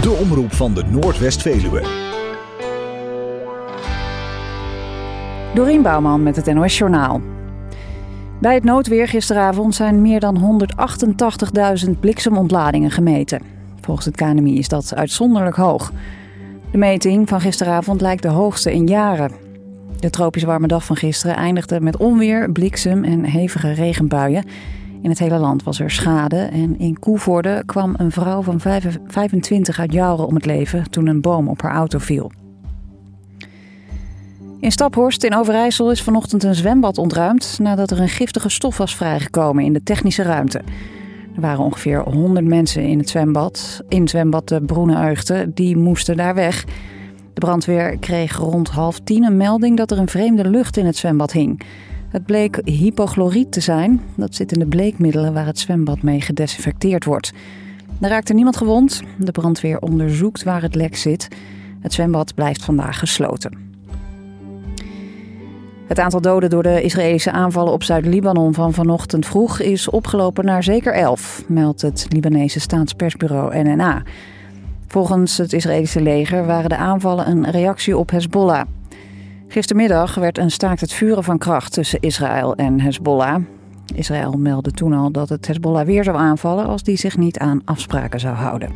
de omroep van de Noordwest-Veluwe. Dorien Bouwman met het NOS Journaal. Bij het noodweer gisteravond zijn meer dan 188.000 bliksemontladingen gemeten. Volgens het KNMI is dat uitzonderlijk hoog. De meting van gisteravond lijkt de hoogste in jaren. De tropisch warme dag van gisteren eindigde met onweer, bliksem en hevige regenbuien. In het hele land was er schade en in Koevoorde kwam een vrouw van 25 uit Jouren om het leven toen een boom op haar auto viel. In Staphorst in Overijssel is vanochtend een zwembad ontruimd nadat er een giftige stof was vrijgekomen in de technische ruimte. Er waren ongeveer 100 mensen in het zwembad, de Broene-Eugte, die moesten daar weg. De brandweer kreeg rond 9:30 een melding dat er een vreemde lucht in het zwembad hing. Het bleek hypochloriet te zijn. Dat zit in de bleekmiddelen waar het zwembad mee gedesinfecteerd wordt. Er raakte niemand gewond. De brandweer onderzoekt waar het lek zit. Het zwembad blijft vandaag gesloten. Het aantal doden door de Israëlische aanvallen op Zuid-Libanon van vanochtend vroeg is opgelopen naar zeker 11, meldt het Libanese staatspersbureau NNA. Volgens het Israëlische leger waren de aanvallen een reactie op Hezbollah. Gistermiddag werd een staakt het vuren van kracht tussen Israël en Hezbollah. Israël meldde toen al dat het Hezbollah weer zou aanvallen als die zich niet aan afspraken zou houden.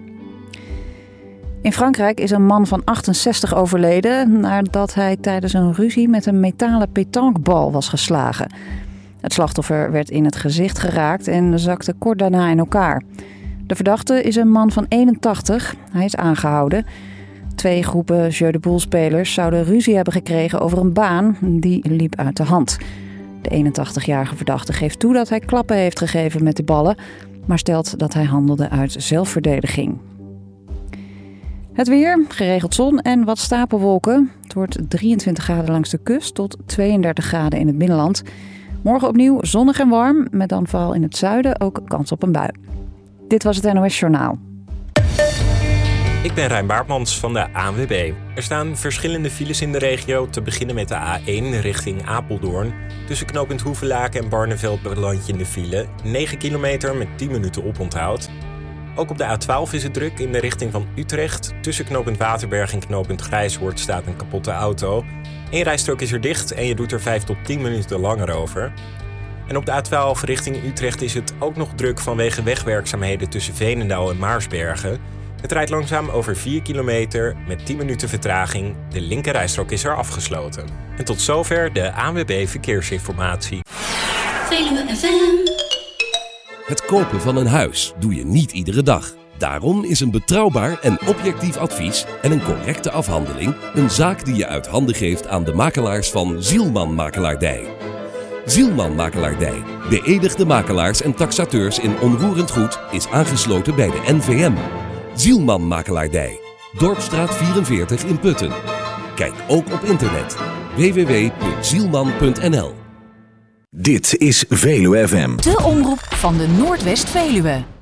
In Frankrijk is een man van 68 overleden nadat hij tijdens een ruzie met een metalen pétanquebal was geslagen. Het slachtoffer werd in het gezicht geraakt en zakte kort daarna in elkaar. De verdachte is een man van 81. Hij is aangehouden. 2 groepen Jeu de Boule-spelers zouden ruzie hebben gekregen over een baan. Die liep uit de hand. De 81-jarige verdachte geeft toe dat hij klappen heeft gegeven met de ballen, maar stelt dat hij handelde uit zelfverdediging. Het weer, geregeld zon en wat stapelwolken. Het wordt 23 graden langs de kust tot 32 graden in het binnenland. Morgen opnieuw zonnig en warm, met dan vooral in het zuiden ook kans op een bui. Dit was het NOS Journaal. Ik ben Rijn Baartmans van de ANWB. Er staan verschillende files in de regio. Te beginnen met de A1 richting Apeldoorn. Tussen knooppunt Hoevelaken en Barneveld beland je in de file. 9 kilometer met 10 minuten oponthoud. Ook op de A12 is het druk in de richting van Utrecht. Tussen knooppunt Waterberg en knooppunt Grijshoort staat een kapotte auto. 1 rijstrook is er dicht en je doet er 5 tot 10 minuten langer over. En op de A12 richting Utrecht is het ook nog druk vanwege wegwerkzaamheden tussen Veenendaal en Maarsbergen. Het rijdt langzaam over 4 kilometer met 10 minuten vertraging. De linkerrijstrook is er afgesloten. En tot zover de ANWB Verkeersinformatie. Veluwe FM. Het kopen van een huis doe je niet iedere dag. Daarom is een betrouwbaar en objectief advies en een correcte afhandeling een zaak die je uit handen geeft aan de makelaars van Zielman Makelaardij. Zielman Makelaardij, beëdigde makelaars en taxateurs in onroerend goed, is aangesloten bij de NVM. Zielman Makelaardij, Dorpstraat 44 in Putten. Kijk ook op internet www.zielman.nl. Dit is Veluwe FM. De omroep van de Noordwest-Veluwe.